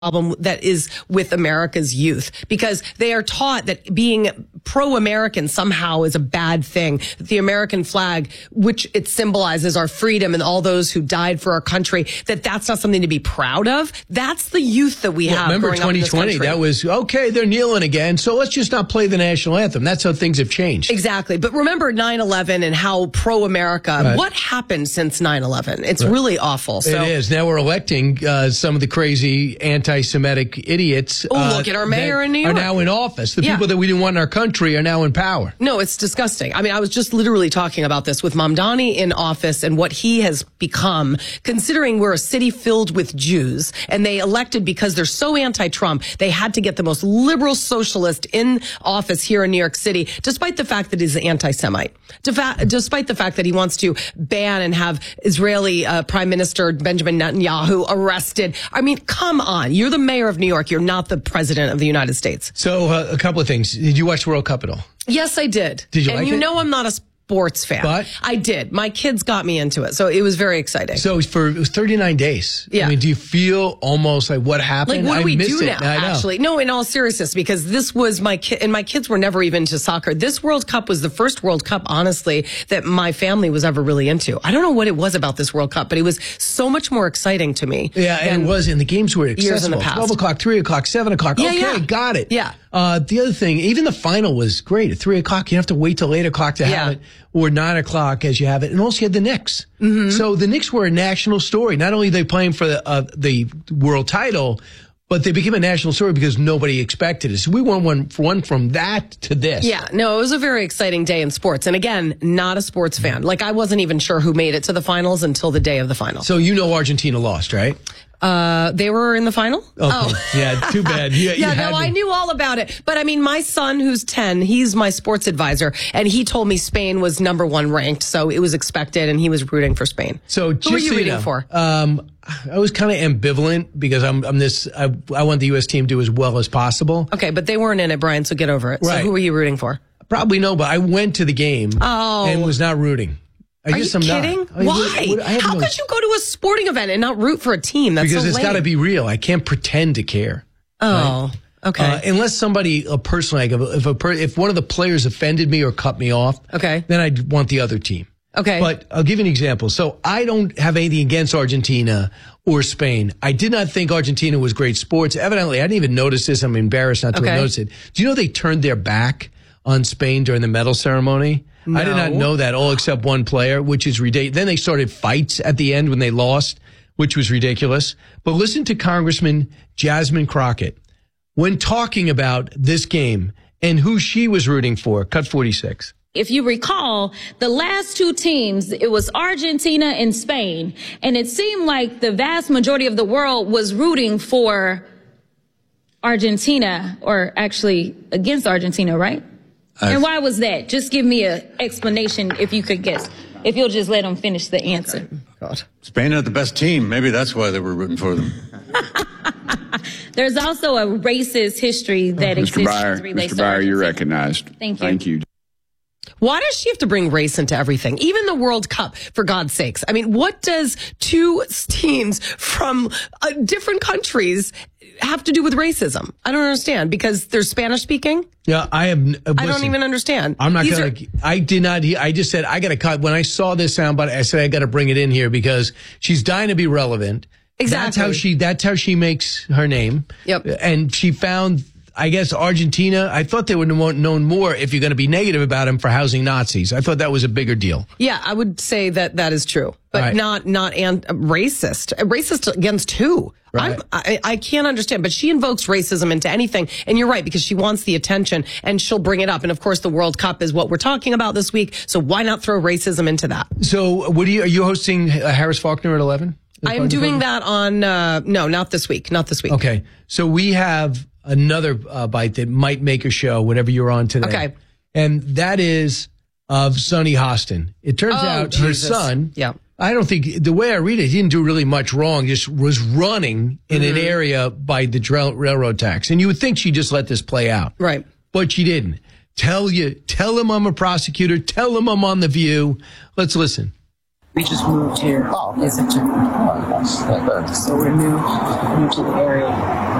problem that is with America's youth, because they are taught that being pro-American somehow is a bad thing. The American flag, which it symbolizes our freedom and all those who died for our country, that's not something to be proud of. That's the youth that we have. Remember 2020, that was, okay, they're kneeling again, so let's just not play the national anthem. That's how things have changed. Exactly. But remember 9/11 and how pro-America, right. What happened since 9/11? It's really awful. So, it is. Now we're electing some of the crazy anti-Semitic idiots. Look at our mayor in New York. Are now in office. The people that we didn't want in our country are now in power. No, it's disgusting. I mean, I was just literally talking about this with Mamdani in office and what he has become, considering we're a city filled with Jews, and they elected because they're so anti-Trump, they had to get the most liberal socialist in office here in New York City, despite the fact that he's an anti-Semite, despite the fact that he wants to ban and have Israeli Prime Minister Benjamin Netanyahu arrested. I mean, come on. You're the mayor of New York. You're not the president of the United States. So a couple of things. Did you watch the World Cup at all? Yes, I did. Did you like it? And you know I'm not a sports fan. But? I did. My kids got me into it, so it was very exciting. So it was 39 days. Yeah. I mean, do you feel almost like what happened? Like, what do we do now, I know. actually? No, in all seriousness, because this was my kid, and my kids were never even into soccer. This World Cup was the first World Cup, honestly, that my family was ever really into. I don't know what it was about this World Cup, but it was so much more exciting to me. Yeah, and it was, and the games were accessible. Years in the past. 12 o'clock, 3 o'clock, 7 o'clock. Yeah, got it. Yeah. The other thing, even the final was great. At 3 o'clock, you have to wait till 8 o'clock to have it, or 9 o'clock as you have it. And also you had the Knicks. Mm-hmm. So the Knicks were a national story. Not only are they playing for the world title, but they became a national story because nobody expected it. So we won one from that to this. Yeah, no, it was a very exciting day in sports. And again, not a sports fan. Like, I wasn't even sure who made it to the finals until the day of the final. So you know Argentina lost, right? They were in the final? Okay. Oh. Yeah, too bad. I knew all about it. But I mean, my son, who's 10, he's my sports advisor, and he told me Spain was number 1 ranked, so it was expected, and he was rooting for Spain. So who are you rooting for? I was kind of ambivalent because I want the U.S. team to do as well as possible. Okay, but they weren't in it, Brian, so get over it. Right. So who are you rooting for? Probably no, but I went to the game and was not rooting. Are you kidding? Why? How could you go to a sporting event and not root for a team? That's because so it's got to be real. I can't pretend to care. Oh, right? Okay. Unless somebody personally, if one of the players offended me or cut me off, okay, then I'd want the other team. Okay. But I'll give you an example. So I don't have anything against Argentina or Spain. I did not think Argentina was great sports. Evidently, I didn't even notice this. I'm embarrassed not to have noticed it. Do you know they turned their back on Spain during the medal ceremony? No. I did not know that, all except one player, which is ridiculous. Then they started fights at the end when they lost, which was ridiculous. But listen to Congressman Jasmine Crockett when talking about this game and who she was rooting for. Cut 46. If you recall, the last 2 teams, it was Argentina and Spain. And it seemed like the vast majority of the world was rooting for Argentina, or actually against Argentina, right? And why was that? Just give me an explanation if you could guess. If you'll just let them finish the answer. God. Spain had the best team. Maybe that's why they were rooting for them. There's also a racist history that exists. Mr. Byer, you're recognized. Thank you. Why does she have to bring race into everything? Even the World Cup, for God's sakes. I mean, what does 2 teams from different countries have to do with racism? I don't understand, because they're Spanish speaking. Yeah, I don't even understand. I'm not going to, I did not, I just said, I got to cut. When I saw this soundbite, I said, I got to bring it in here because she's dying to be relevant. Exactly. That's how she makes her name. Yep. And she found, I guess, Argentina. I thought they would have known more if you're going to be negative about them for housing Nazis. I thought that was a bigger deal. Yeah, I would say that is true, but not racist. Racist against who? Right. I can't understand, but she invokes racism into anything. And you're right, because she wants the attention and she'll bring it up. And of course, the World Cup is what we're talking about this week. So why not throw racism into that? So are you hosting Harris Faulkner at 11? I am doing that on, no, not this week. Not this week. Okay. So we have another bite that might make a show, whatever you're on today. Okay. And that is of Sonny Hostin. It turns out her son, I don't think, the way I read it, he didn't do really much wrong, just was running in an area by the railroad tracks. And you would think she just let this play out. Right. But she didn't. Tell him I'm a prosecutor. Tell him I'm on The View. Let's listen. We just moved here in September. Oh, nice. So we're new to the area.